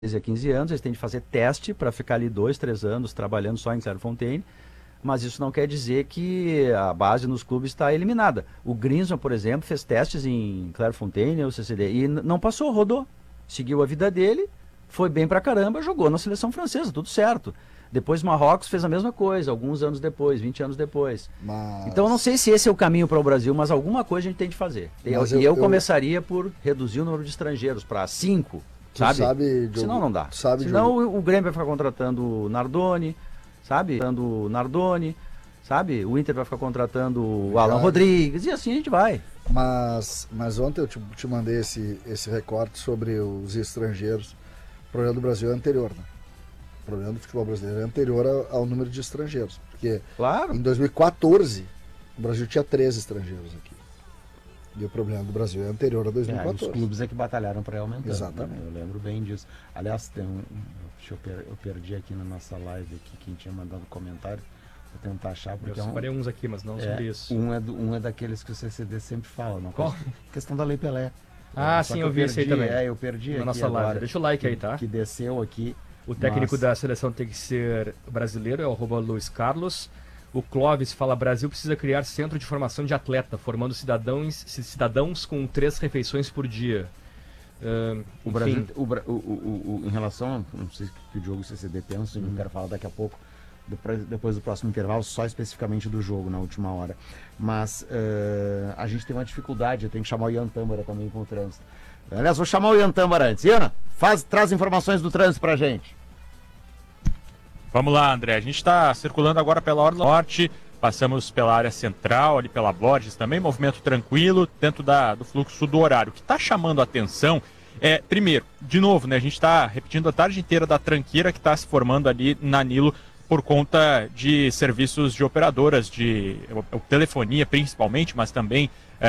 a 15 anos, eles têm de fazer teste para ficar ali 2, 3 anos trabalhando só em Clairefontaine, mas isso não quer dizer que a base nos clubes está eliminada. O Griezmann, por exemplo, fez testes em Clairefontaine, o CCD, e não passou, rodou. Seguiu a vida dele, foi bem pra caramba, jogou na seleção francesa, tudo certo. Depois Marrocos fez a mesma coisa, alguns anos depois, 20 anos depois. Então eu não sei se esse é o caminho para o Brasil, mas alguma coisa a gente tem de fazer. Eu começaria por reduzir o número de estrangeiros para 5, sabe? Senão não dá. Senão o Grêmio vai ficar contratando o Nardoni, sabe? O Inter vai ficar contratando o Alan Rodrigues, e assim a gente vai. Mas ontem eu te mandei esse recorte sobre os estrangeiros. O problema do Brasil é anterior, né? O problema do futebol brasileiro é anterior ao número de estrangeiros. Porque em 2014, o Brasil tinha 13 estrangeiros aqui. E o problema do Brasil é anterior a 2014. Os clubes é que batalharam para ir aumentando. Exatamente. Né? Eu lembro bem disso. Aliás, tem eu perdi aqui na nossa live aqui, quem tinha mandado comentário. Vou tentar achar. Porque eu separei uns aqui, mas não sobre isso. Um é daqueles que o CCD sempre fala. Não? Qual? Questão da Lei Pelé. Sim, eu vi isso aí também. Eu perdi na aqui nossa agora, live. Deixa o like aí, tá? Que desceu aqui. O técnico da seleção tem que ser brasileiro, é o @Luiz Carlos. O Clóvis fala: Brasil precisa criar centro de formação de atleta, formando cidadãos com 3 refeições por dia. O Brasil, em relação, não sei o que o Diogo CCD pensa, eu quero falar daqui a pouco, depois do próximo intervalo, só especificamente do jogo, na última hora. Mas a gente tem uma dificuldade, eu tenho que chamar o Ian Tâmara também com o trânsito. Aliás, vou chamar o Ian Tâmara antes. Ian, traz informações do trânsito pra gente. Vamos lá, André. A gente está circulando agora pela Orla Norte, passamos pela área central, ali pela Borges também, movimento tranquilo, dentro do fluxo do horário. O que está chamando a atenção é, primeiro, de novo, né, a gente está repetindo a tarde inteira da tranqueira que está se formando ali na Nilo por conta de serviços de operadoras, de telefonia principalmente, mas também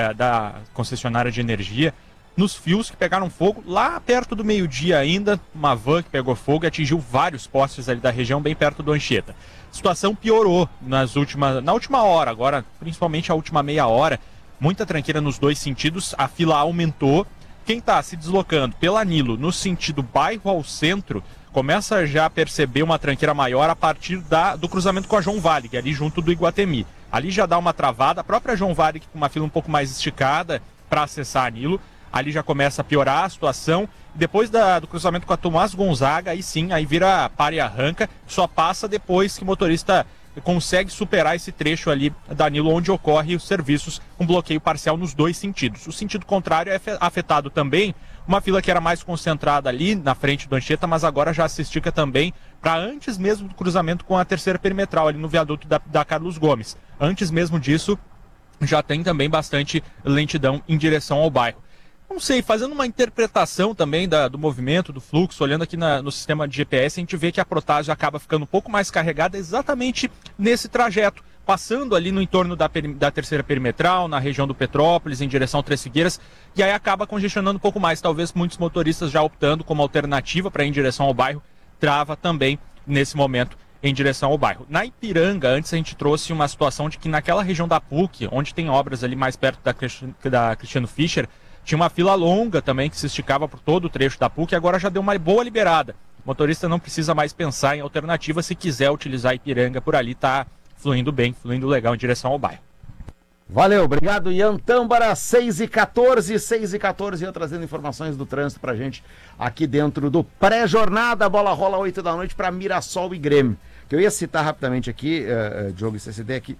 da concessionária de energia, nos fios que pegaram fogo lá perto do meio-dia ainda, uma van que pegou fogo e atingiu vários postes ali da região, bem perto do Anchieta. A situação piorou na última hora, agora principalmente a última meia hora, muita tranqueira nos dois sentidos, a fila aumentou. Quem está se deslocando pela Nilo no sentido bairro ao centro, começa já a perceber uma tranqueira maior a partir do cruzamento com a João Valig, ali junto do Iguatemi. Ali já dá uma travada, a própria João Valig com uma fila um pouco mais esticada para acessar a Nilo. Ali já começa a piorar a situação. Depois do cruzamento com a Tomás Gonzaga, aí sim, aí vira para e arranca. Só passa depois que o motorista consegue superar esse trecho ali da Nilo, onde ocorre os serviços com bloqueio parcial nos dois sentidos. O sentido contrário é afetado também. Uma fila que era mais concentrada ali na frente do Anchieta, mas agora já se estica também para antes mesmo do cruzamento com a terceira perimetral, ali no viaduto da Carlos Gomes. Antes mesmo disso, já tem também bastante lentidão em direção ao bairro. Não sei, fazendo uma interpretação também do movimento, do fluxo, olhando aqui no sistema de GPS, a gente vê que a Protásio acaba ficando um pouco mais carregada exatamente nesse trajeto, passando ali no entorno da terceira perimetral, na região do Petrópolis, em direção ao Três Figueiras, e aí acaba congestionando um pouco mais. Talvez muitos motoristas já optando como alternativa para ir em direção ao bairro, trava também nesse momento em direção ao bairro. Na Ipiranga, antes a gente trouxe uma situação de que naquela região da PUC, onde tem obras ali mais perto da Cristiano Fischer, tinha uma fila longa também que se esticava por todo o trecho da PUC e agora já deu uma boa liberada. O motorista não precisa mais pensar em alternativa se quiser utilizar a Ipiranga por ali, tá fluindo bem, fluindo legal em direção ao bairro. Valeu, obrigado Ian Tâmara, 6h14, eu trazendo informações do trânsito pra gente aqui dentro do pré-jornada, a bola rola 8 da noite para Mirassol e Grêmio. Que eu ia citar rapidamente aqui, Diogo e CCD aqui,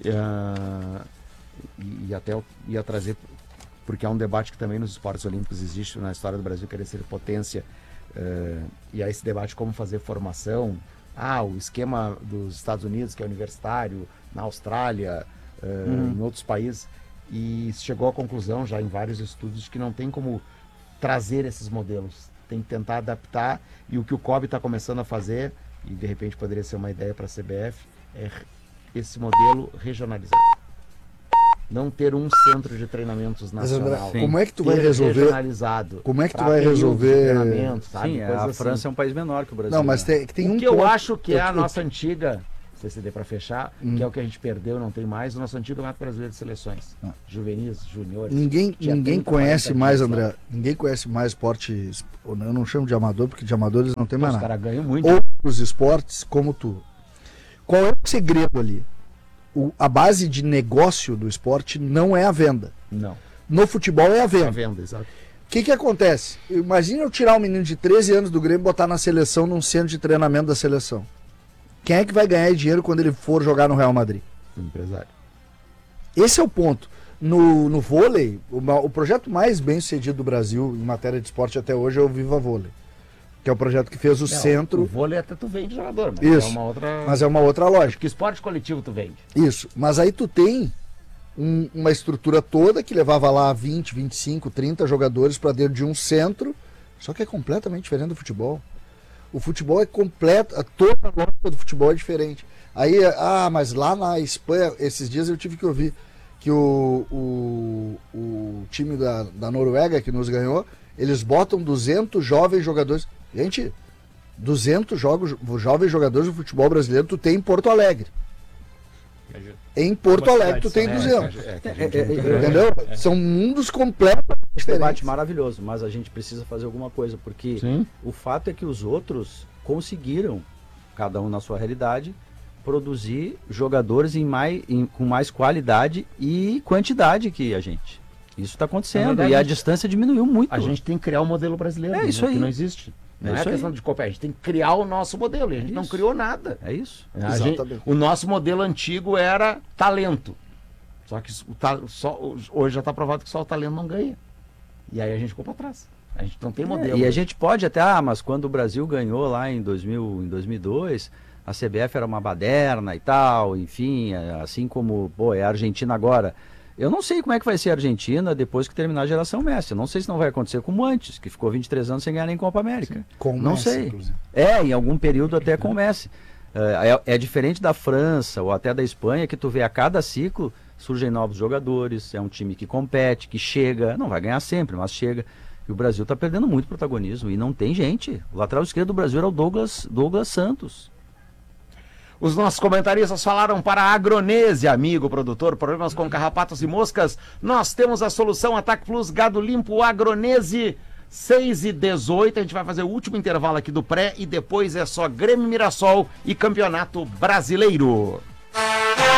e até eu ia trazer, porque há um debate que também nos esportes olímpicos existe na história do Brasil, querer ser potência, e há esse debate como fazer formação, o esquema dos Estados Unidos, que é universitário, na Austrália, em outros países, e chegou à conclusão, já em vários estudos, de que não tem como trazer esses modelos, tem que tentar adaptar, e o que o COB está começando a fazer, e de repente poderia ser uma ideia para a CBF, é esse modelo regionalizado. Não ter um centro de treinamentos nacional. Como é que tu vai resolver? Regionalizado. Como é que tu vai resolver? Sim, a França é um país menor que o Brasil. Não, mas tem o que eu acho que é a nossa antiga CCD para fechar, que é o que a gente perdeu, não tem mais, o nosso antigo Campeonato Brasileiro de Seleções. Juvenis, juniores. Ninguém conhece mais, André. Ninguém conhece mais esporte. Eu não chamo de amador, porque de amadores não tem mais Os nada. caras ganham muito. Outros esportes como tu. Qual é o segredo ali? A base de negócio do esporte não é a venda. Não. No futebol é a A venda. venda, exato. O que acontece? Imagina eu tirar um menino de 13 anos do Grêmio e botar na seleção, num centro de treinamento da seleção. Quem é que vai ganhar dinheiro quando ele for jogar no Real Madrid? O empresário. Esse é o ponto. No vôlei, o projeto mais bem sucedido do Brasil em matéria de esporte até hoje é o Viva Vôlei, que é o projeto que fez o centro. O vôlei até tu vende jogador, mas Isso. é uma outra... Mas é uma outra lógica. Que esporte coletivo tu vende. Isso. Mas aí tu tem uma estrutura toda que levava lá 20, 25, 30 jogadores para dentro de um centro, só que é completamente diferente do futebol. O futebol é completo, toda a lógica do futebol é diferente. Aí, mas lá na Espanha, esses dias eu tive que ouvir que o time da Noruega que nos ganhou, eles botam 200 jovens jogadores. Gente, 200 jovens jogadores do futebol brasileiro tu tem em Porto Alegre. Em Porto Alegre tu tem 200. Entendeu? São mundos completamente Esse debate diferentes. maravilhoso, mas a gente precisa fazer alguma coisa, porque Sim. o fato é que os outros conseguiram, cada um na sua realidade, produzir jogadores com mais qualidade e quantidade que a gente. Isso está acontecendo, verdade, e a distância diminuiu muito. A gente tem que criar um modelo brasileiro. É isso aí. Que não existe. Não é isso questão aí. de copiar, a gente tem que criar o nosso modelo. E a gente não Isso. criou nada. É isso. Exatamente. O nosso modelo antigo era talento. Só que hoje já está provado que só o talento não ganha. E aí a gente ficou para trás. A gente não tem modelo. E a gente pode até, mas quando o Brasil ganhou lá em 2002, a CBF era uma baderna e tal, enfim, assim como é a Argentina agora. Eu não sei como é que vai ser a Argentina depois que terminar a geração Messi. Eu não sei se não vai acontecer como antes, que ficou 23 anos sem ganhar nem Copa América. Com o Não Messi, sei. inclusive. Em algum período até com o Messi. É diferente da França ou até da Espanha, que tu vê a cada ciclo surgem novos jogadores, é um time que compete, que chega, não vai ganhar sempre, mas chega. E o Brasil está perdendo muito protagonismo e não tem gente. O lateral esquerdo do Brasil era o Douglas Santos. Os nossos comentaristas falaram para a Agronese, amigo produtor, problemas com carrapatos e moscas. Nós temos a solução Ataque Plus Gado Limpo Agronese 6h18. A gente vai fazer o último intervalo aqui do pré e depois é só Grêmio Mirassol e Campeonato Brasileiro.